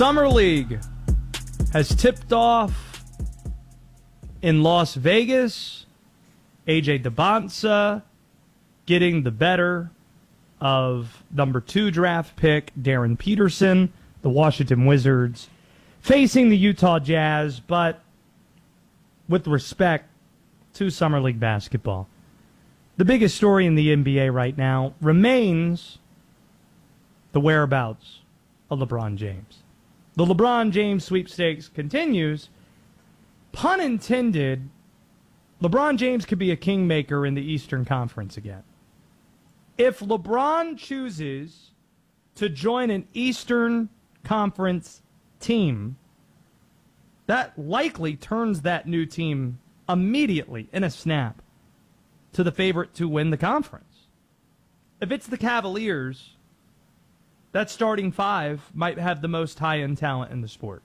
Summer League has tipped off in Las Vegas. AJ Debonsa getting the better of number 2 draft pick Darren Peterson, the Washington Wizards, facing the Utah Jazz, but with respect to Summer League basketball. The biggest story in the NBA right now remains the whereabouts of LeBron James. The LeBron James sweepstakes continues. Pun intended, LeBron James could be a kingmaker in the Eastern Conference again. If LeBron chooses to join an Eastern Conference team, that likely turns that new team immediately, in a snap, to the favorite to win the conference. If it's the Cavaliers, that starting 5 might have the most high-end talent in the sport.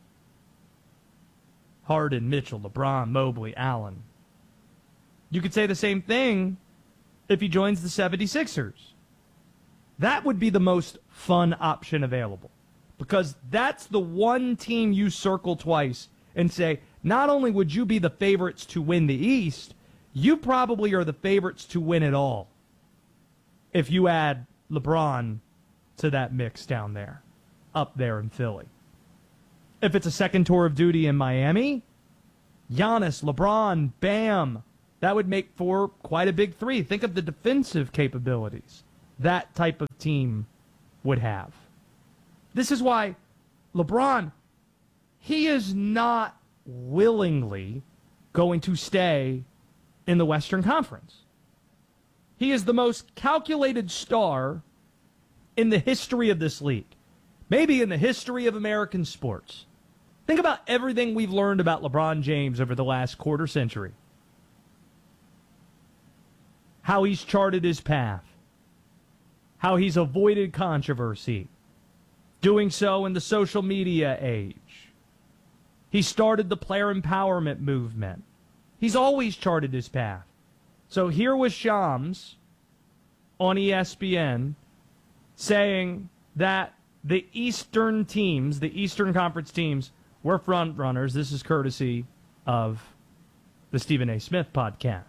Harden, Mitchell, LeBron, Mobley, Allen. You could say the same thing if he joins the 76ers. That would be the most fun option available, because that's the one team you circle twice and say, not only would you be the favorites to win the East, you probably are the favorites to win it all if you add LeBron to that mix down there, up there in Philly. If it's a second tour of duty in Miami, Giannis, LeBron, Bam, that would make for quite a big 3. Think of the defensive capabilities that type of team would have. This is why LeBron, he is not willingly going to stay in the Western Conference. He is the most calculated star in the history of this league, maybe in the history of American sports. Think about everything we've learned about LeBron James over the last quarter century. How he's charted his path. How he's avoided controversy. Doing so in the social media age. He started the player empowerment movement. He's always charted his path. So here was Shams on ESPN saying that the Eastern teams, the Eastern Conference teams, were front runners. This is courtesy of the Stephen A. Smith podcast.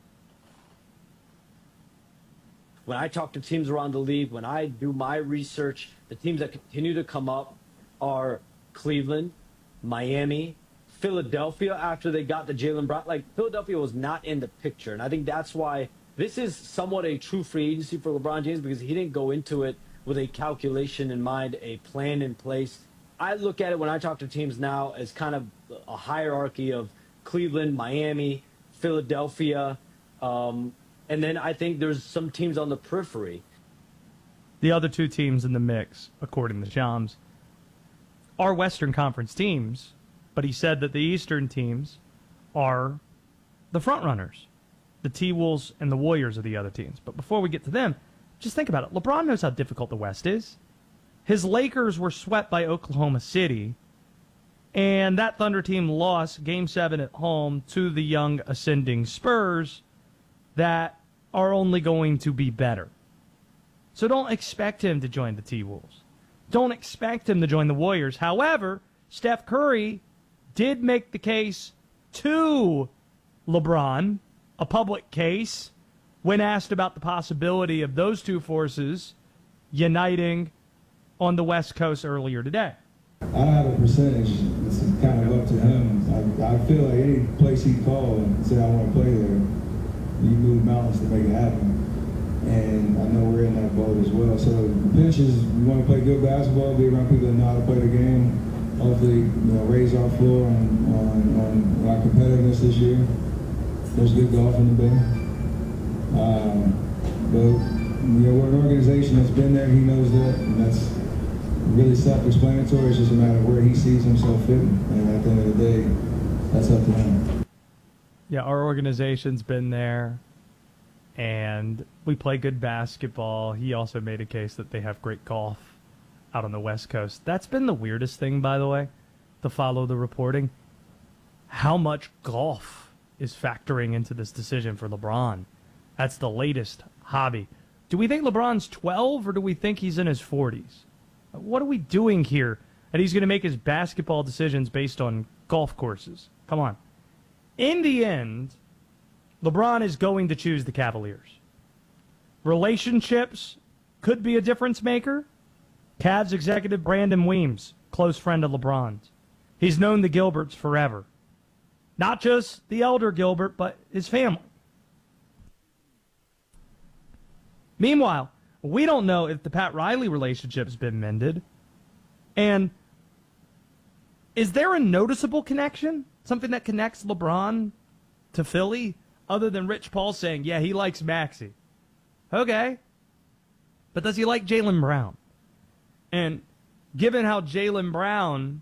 When I talk to teams around the league, when I do my research, the teams that continue to come up are Cleveland, Miami, Philadelphia after they got the Jaylen Brown. Like, Philadelphia was not in the picture. And I think that's why this is somewhat a true free agency for LeBron James, because he didn't go into it with a calculation in mind, a plan in place. I look at it when I talk to teams now as kind of a hierarchy of Cleveland, Miami, Philadelphia, and then I think there's some teams on the periphery. The other 2 teams in the mix, according to Shams, are Western Conference teams, but he said that the Eastern teams are the front runners. The T-Wolves and the Warriors are the other teams. But before we get to them, just think about it. LeBron knows how difficult the West is. His Lakers were swept by Oklahoma City, and that Thunder team lost Game 7 at home to the young ascending Spurs that are only going to be better. So don't expect him to join the T-Wolves. Don't expect him to join the Warriors. However, Steph Curry did make the case to LeBron, a public case, when asked about the possibility of those 2 forces uniting on the West Coast earlier today. I don't have a percentage. It's kind of up to him. I feel like any place he called and said, I want to play there, you move mountains to make it happen. And I know we're in that boat as well. So the pitch is, we want to play good basketball, be around people that know how to play the game, hopefully raise our floor on our competitiveness this year. There's good golf in the Bay. But we're an organization that's been there. He knows that, and that's really self-explanatory. It's just a matter of where he sees himself fitting. And at the end of the day, that's up to him. Yeah, our organization's been there, and we play good basketball. He also made a case that they have great golf out on the West Coast. That's been the weirdest thing, by the way, to follow the reporting. How much golf is factoring into this decision for LeBron. That's the latest hobby. Do we think LeBron's 12, or do we think he's in his 40s? What are we doing here? and he's going to make his basketball decisions based on golf courses. Come on. In the end, LeBron is going to choose the Cavaliers. Relationships could be a difference maker. Cavs executive Brandon Weems, close friend of LeBron's. He's known the Gilberts forever. Not just the elder Gilbert, but his family. Meanwhile, we don't know if the Pat Riley relationship's been mended. And is there a noticeable connection? Something that connects LeBron to Philly? Other than Rich Paul saying, yeah, he likes Maxey. Okay. But does he like Jaylen Brown? And given how Jaylen Brown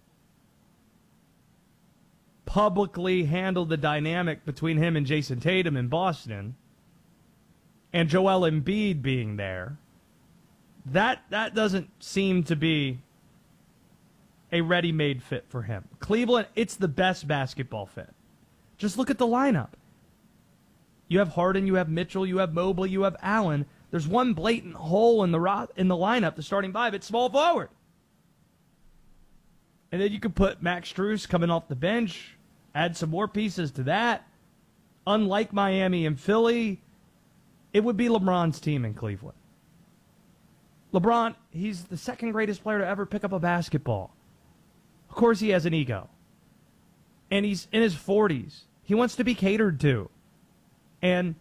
publicly handled the dynamic between him and Jason Tatum in Boston, and Joel Embiid being there, that doesn't seem to be a ready-made fit for him. Cleveland, it's the best basketball fit. Just look at the lineup. You have Harden, you have Mitchell, you have Mobley, you have Allen. There's one blatant hole in the lineup, the starting five. It's small forward. And then you could put Max Strus coming off the bench, add some more pieces to that. Unlike Miami and Philly, it would be LeBron's team in Cleveland. LeBron, he's the second greatest player to ever pick up a basketball. Of course he has an ego. And he's in his 40s. He wants to be catered to. And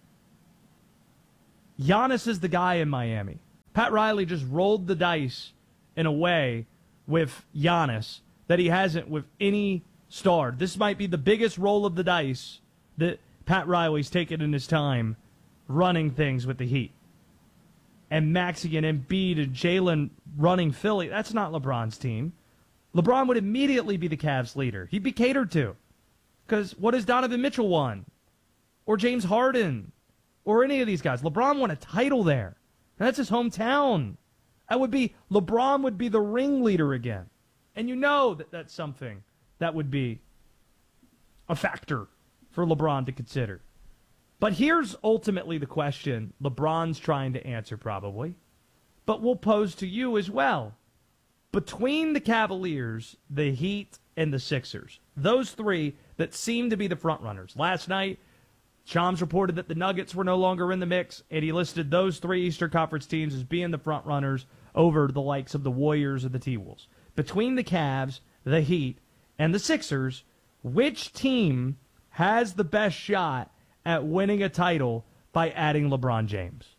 Giannis is the guy in Miami. Pat Riley just rolled the dice in a way with Giannis that he hasn't with any star. This might be the biggest roll of the dice that Pat Riley's taken in his time running things with the Heat. And Maxey and Embiid and Jalen running Philly, that's not LeBron's team. LeBron would immediately be the Cavs leader. He'd be catered to. Because what has Donovan Mitchell won? Or James Harden? Or any of these guys? LeBron won a title there. And that's his hometown. LeBron would be the ringleader again. And you know that that's something that would be a factor for LeBron to consider. But here's ultimately the question LeBron's trying to answer probably, but we'll pose to you as well. Between the Cavaliers, the Heat, and the Sixers, those three that seem to be the front runners. Last night, Shams reported that the Nuggets were no longer in the mix, and he listed those three Eastern Conference teams as being the front runners over the likes of the Warriors or the T-Wolves. Between the Cavs, the Heat, and the Sixers, which team has the best shot at winning a title by adding LeBron James?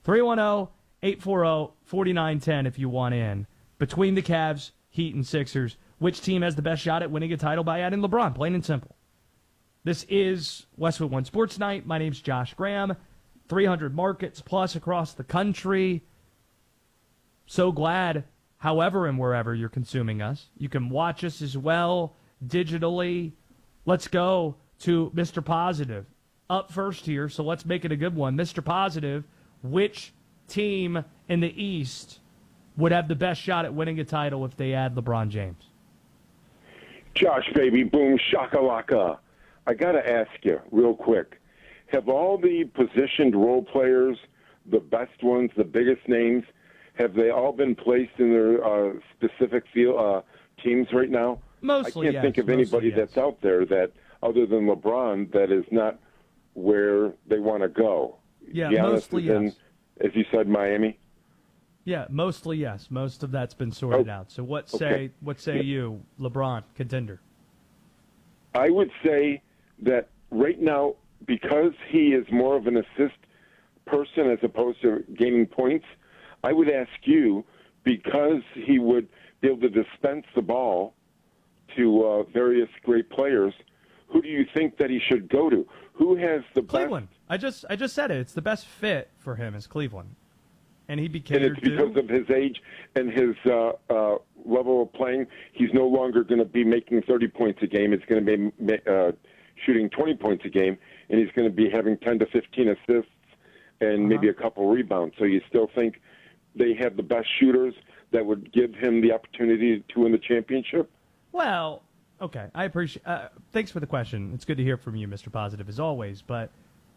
310-840-4910 if you want in. Between the Cavs, Heat, and Sixers, which team has the best shot at winning a title by adding LeBron? Plain and simple. This is Westwood One Sports Night. My name's Josh Graham. 300 markets plus across the country. So glad, however and wherever you're consuming us. You can watch us as well digitally. Let's go to Mr. Positive. Up first here, so let's make it a good one. Mr. Positive, which team in the East would have the best shot at winning a title if they add LeBron James? Josh, baby, boom, shakalaka. I got to ask you real quick. Have all the positioned role players, the best ones, the biggest names, have they all been placed in their specific teams right now? Mostly, I can't think of anybody that's out there that, other than LeBron, that is not where they want to go. Yeah, Giannis mostly is in, yes. as you said, Miami? Yeah, mostly yes. Most of that's been sorted out. So what say you, LeBron, contender? I would say that right now, because he is more of an assist person as opposed to gaining points, I would ask you, because he would be able to dispense the ball to various great players, who do you think that he should go to? Who has the Cleveland. best? I just said it. It's the best fit for him is Cleveland. And he'd be And catered it's because of his age and his level of playing. He's no longer going to be making 30 points a game. It's going to be shooting 20 points a game, and he's going to be having 10 to 15 assists and maybe a couple rebounds. So you still think they have the best shooters that would give him the opportunity to win the championship? Well, okay. I appreciate. Thanks for the question. It's good to hear from you, Mr. Positive, as always. But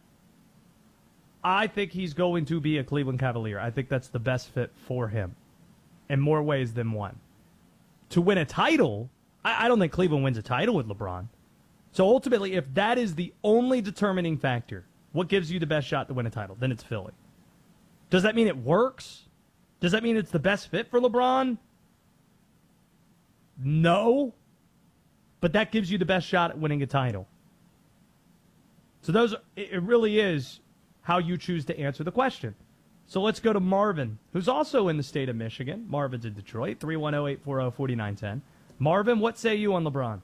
I think he's going to be a Cleveland Cavalier. I think that's the best fit for him in more ways than one. to win a title, I don't think Cleveland wins a title with LeBron. So ultimately, if that is the only determining factor, what gives you the best shot to win a title, then it's Philly. Does that mean it works? Does that mean it's the best fit for LeBron? No. But that gives you the best shot at winning a title. So it really is how you choose to answer the question. So let's go to Marvin, who's also in the state of Michigan. Marvin's in Detroit, 310-840-4910. Marvin, what say you on LeBron?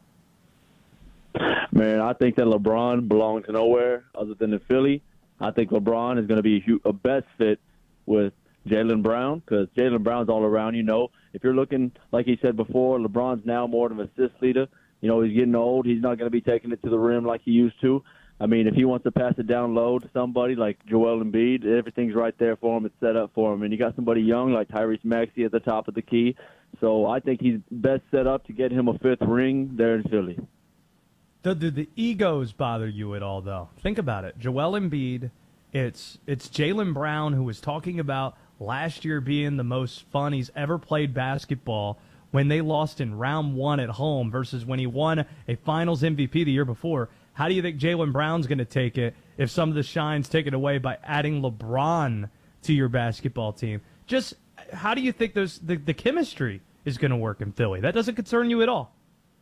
Man, I think that LeBron belongs nowhere other than in Philly. I think LeBron is going to be a best fit with Jaylen Brown because Jaylen Brown's all around. If you're looking, like he said before, LeBron's now more of an assist leader. He's getting old. He's not going to be taking it to the rim like he used to. I mean, if he wants to pass it down low to somebody like Joel Embiid, everything's right there for him. It's set up for him. And you got somebody young like Tyrese Maxey at the top of the key. So I think he's best set up to get him a fifth ring there in Philly. Do the egos bother you at all, though? Think about it. Joel Embiid, it's Jaylen Brown, who was talking about last year being the most fun he's ever played basketball when they lost in round one at home versus when he won a finals MVP the year before. How do you think Jaylen Brown's going to take it if some of the shine's taken away by adding LeBron to your basketball team? Just how do you think the chemistry is going to work in Philly? That doesn't concern you at all.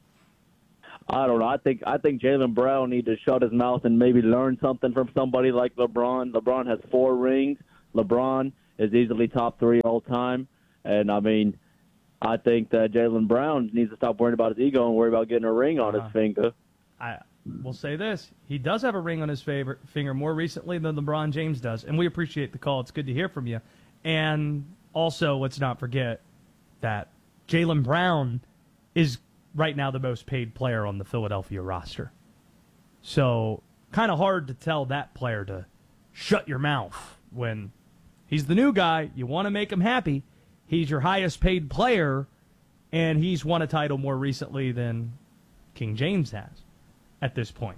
I don't know. I think Jaylen Brown needs to shut his mouth and maybe learn something from somebody like LeBron. LeBron has 4 rings. LeBron is easily top 3 all time. And, I mean, I think that Jaylen Brown needs to stop worrying about his ego and worry about getting a ring on his finger. I will say this. He does have a ring on his finger more recently than LeBron James does, and we appreciate the call. It's good to hear from you. And also, let's not forget that Jaylen Brown is right now the most paid player on the Philadelphia roster. So kind of hard to tell that player to shut your mouth when he's the new guy. You want to make him happy. He's your highest paid player, and he's won a title more recently than King James has at this point.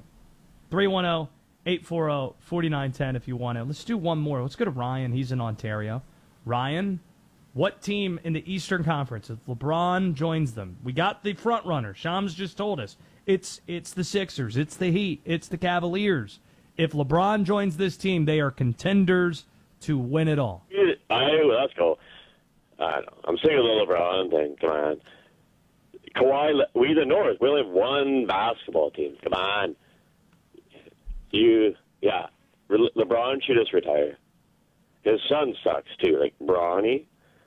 310-840-4910 if you want to. Let's do one more. Let's go to Ryan. He's in Ontario. Ryan, what team in the Eastern Conference, if LeBron joins them? We got the front runner. Shams just told us. It's the Sixers. It's the Heat. It's the Cavaliers. If LeBron joins this team, they are contenders to win it all. Let's go. I'm sick of the LeBron thing. Come on. Kawhi, we the North, we only have one basketball team. Come on. LeBron should just retire. His son sucks, too. Like, Bronny,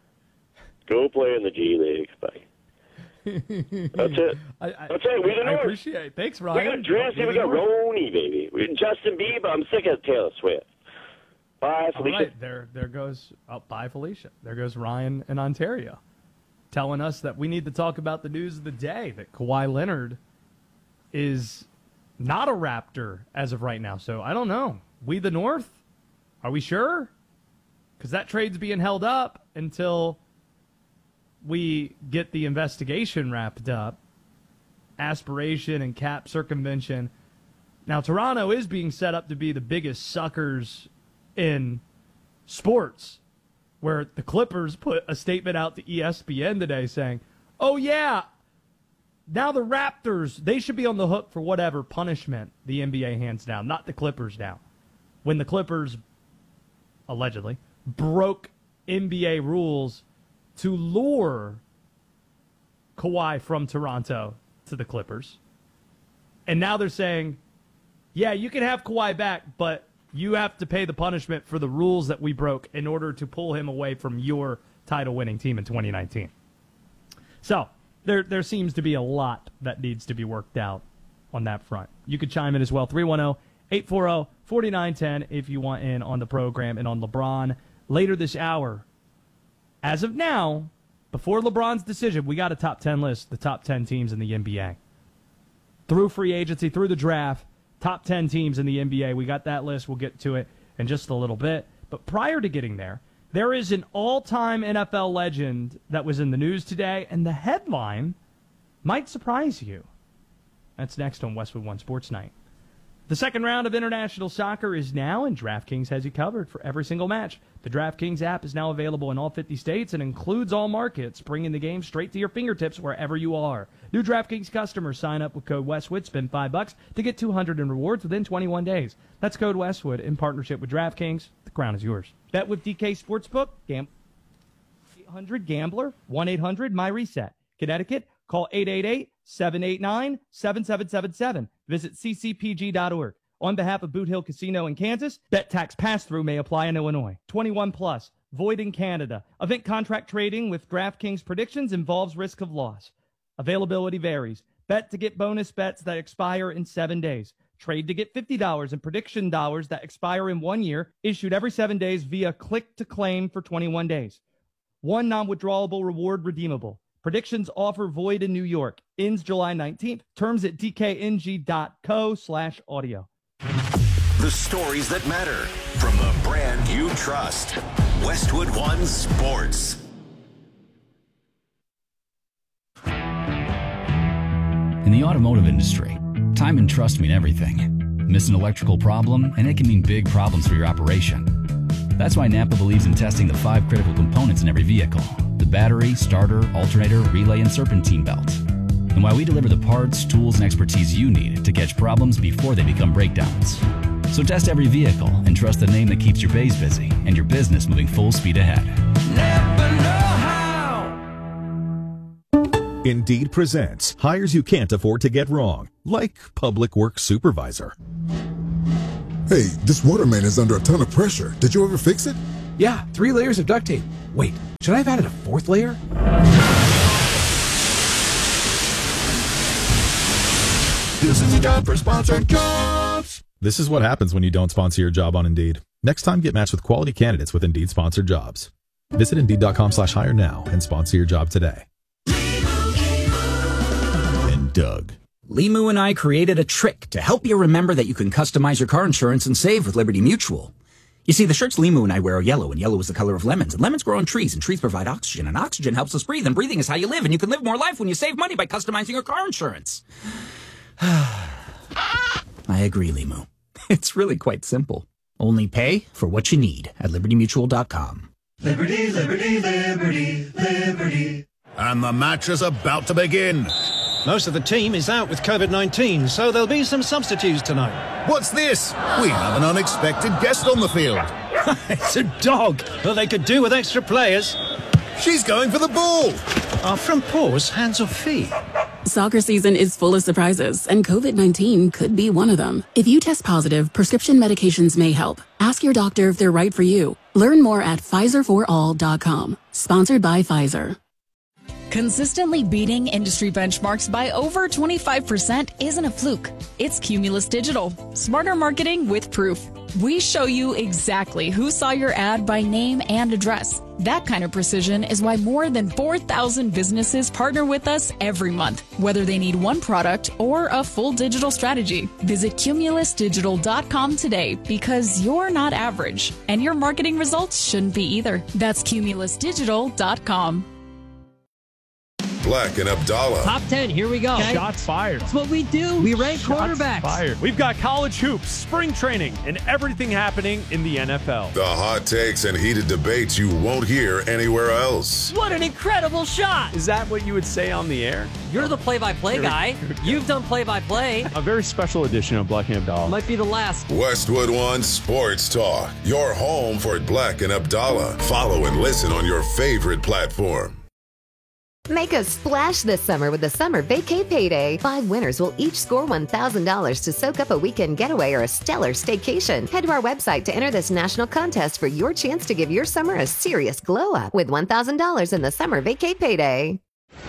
go play in the G League, buddy. That's it. That's it. We the North. I appreciate it. Thanks, Ryan. We got Drizzy, we got Roney, baby. We got Justin Bieber. I'm sick of Taylor Swift. Bye, Felicia. All right, there goes, bye, Felicia. There goes Ryan in Ontario, telling us that we need to talk about the news of the day, that Kawhi Leonard is not a Raptor as of right now. So I don't know. We the North? Are we sure? Because that trade's being held up until we get the investigation wrapped up. Aspiration and cap circumvention. Now, Toronto is being set up to be the biggest suckers in sports, where the Clippers put a statement out to ESPN today saying, oh, yeah, now the Raptors, they should be on the hook for whatever punishment the NBA hands down, not the Clippers now. When the Clippers, allegedly, broke NBA rules to lure Kawhi from Toronto to the Clippers. And now they're saying, yeah, you can have Kawhi back, but you have to pay the punishment for the rules that we broke in order to pull him away from your title-winning team in 2019. So there seems to be a lot that needs to be worked out on that front. You could chime in as well, 310-840-4910 if you want in on the program and on LeBron. Later this hour, as of now, before LeBron's decision, we got a top 10 list, the top 10 teams in the NBA. Through free agency, through the draft, top 10 teams in the NBA. We got that list. We'll get to it in just a little bit. But prior to getting there, there is an all-time NFL legend that was in the news today, and the headline might surprise you. That's next on Westwood One Sports Night. The second round of international soccer is now, and DraftKings has you covered for every single match. The DraftKings app is now available in all 50 states and includes all markets, bringing the game straight to your fingertips wherever you are. New DraftKings customers sign up with code Westwood, spend $5 to get $200 in rewards within 21 days. That's code Westwood in partnership with DraftKings. The crown is yours. Bet with DK Sportsbook. 800-GAMBLER, 1-800-MY-RESET. Connecticut, call 888-789-7777. Visit ccpg.org. On behalf of Boot Hill Casino in Kansas, bet tax pass-through may apply in Illinois. 21 plus, void in Canada. Event contract trading with DraftKings predictions involves risk of loss. Availability varies. Bet to get bonus bets that expire in 7 days. Trade to get $50 in prediction dollars that expire in 1 year, issued every 7 days via click-to-claim for 21 days. One non-withdrawable reward redeemable. Predictions offer void in New York. Ends July 19th. Terms at dkng.co/audio. The stories that matter from the brand you trust. Westwood One Sports. In the automotive industry, time and trust mean everything. Miss an electrical problem, and it can mean big problems for your operation. That's why Napa believes in testing the 5 critical components in every vehicle: the battery, starter, alternator, relay, and serpentine belt. And why we deliver the parts, tools, and expertise you need to catch problems before they become breakdowns. So test every vehicle and trust the name that keeps your bays busy and your business moving full speed ahead. Never know how. Indeed presents hires you can't afford to get wrong, like public works supervisor. Hey, this water main is under a ton of pressure. Did you ever fix it? Yeah, 3 layers of duct tape. Wait, should I have added a 4th layer? This is a job for sponsored jobs. This is what happens when you don't sponsor your job on Indeed. Next time, get matched with quality candidates with Indeed sponsored jobs. Visit Indeed.com/hire now and sponsor your job today. And Doug. Limu and I created a trick to help you remember that you can customize your car insurance and save with Liberty Mutual. You see, the shirts Limu and I wear are yellow, and yellow is the color of lemons, and lemons grow on trees, and trees provide oxygen, and oxygen helps us breathe, and breathing is how you live, and you can live more life when you save money by customizing your car insurance. I agree, Limu. It's really quite simple. Only pay for what you need at LibertyMutual.com. Liberty, liberty, liberty, liberty. And the match is about to begin. Most of the team is out with COVID-19, so there'll be some substitutes tonight. What's this? We have an unexpected guest on the field. It's a dog. Well, they could do with extra players. She's going for the ball. Are front paws hands or feet? Soccer season is full of surprises, and COVID-19 could be one of them. If you test positive, prescription medications may help. Ask your doctor if they're right for you. Learn more at PfizerForAll.com. Sponsored by Pfizer. Consistently beating industry benchmarks by over 25% isn't a fluke. It's Cumulus Digital. Smarter marketing with proof. We show you exactly who saw your ad by name and address. That kind of precision is why more than 4,000 businesses partner with us every month, whether they need one product or a full digital strategy. Visit cumulusdigital.com today, because you're not average, and your marketing results shouldn't be either. That's cumulusdigital.com. Black and Abdallah. Top 10, here we go. Okay. Shots fired. That's what we do. We rank quarterbacks. Fired. We've got college hoops, spring training, and everything happening in the NFL. The hot takes and heated debates you won't hear anywhere else. What an incredible shot. Is that what you would say on the air? You're the play-by-play guy. You've done play-by-play. A very special edition of Black and Abdallah. Might be the last. Westwood One Sports Talk. Your home for Black and Abdallah. Follow and listen on your favorite platform. Make a splash this summer with the Summer Vacay Payday. 5 winners will each score $1,000 to soak up a weekend getaway or a stellar staycation. Head to our website to enter this national contest for your chance to give your summer a serious glow-up with $1,000 in the Summer Vacay Payday.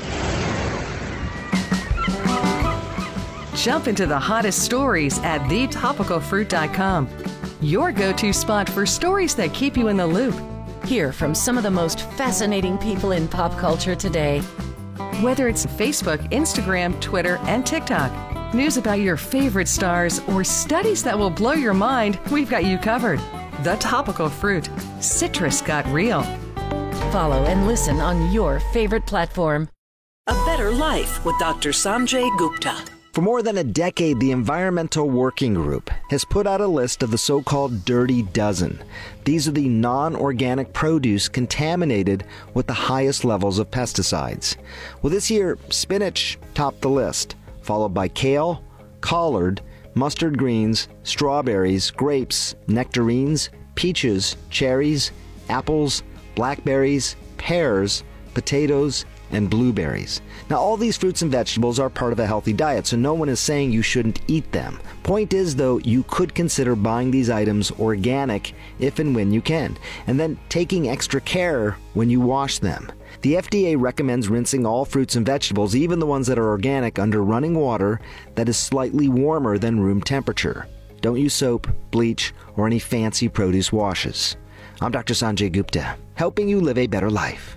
Jump into the hottest stories at thetopicalfruit.com. Your go-to spot for stories that keep you in the loop. Hear from some of the most fascinating people in pop culture today. Whether it's Facebook, Instagram, Twitter, and TikTok, news about your favorite stars, or studies that will blow your mind, we've got you covered. The Topical Fruit. Citrus got real. Follow and listen on your favorite platform. A Better Life with Dr. Sanjay Gupta. For more than a decade, the Environmental Working Group has put out a list of the so-called Dirty Dozen. These are the non-organic produce contaminated with the highest levels of pesticides. Well, this year, spinach topped the list, followed by kale, collard, mustard greens, strawberries, grapes, nectarines, peaches, cherries, apples, blackberries, pears, potatoes, and blueberries. Now, all these fruits and vegetables are part of a healthy diet, so no one is saying you shouldn't eat them. Point is, though, you could consider buying these items organic if and when you can, and then taking extra care when you wash them. The FDA recommends rinsing all fruits and vegetables, even the ones that are organic, under running water that is slightly warmer than room temperature. Don't use soap, bleach, or any fancy produce washes. I'm Dr. Sanjay Gupta, helping you live a better life.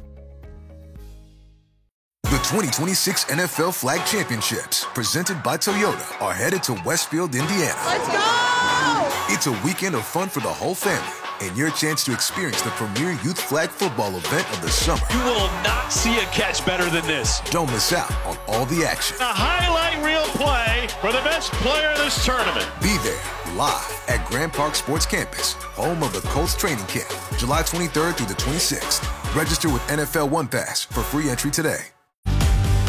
The 2026 NFL Flag Championships, presented by Toyota, are headed to Westfield, Indiana. Let's go! It's a weekend of fun for the whole family and your chance to experience the premier youth flag football event of the summer. You will not see a catch better than this. Don't miss out on all the action. A highlight reel play for the best player of this tournament. Be there live at Grand Park Sports Campus, home of the Colts training camp, July 23rd through the 26th. Register with NFL One Pass for free entry today.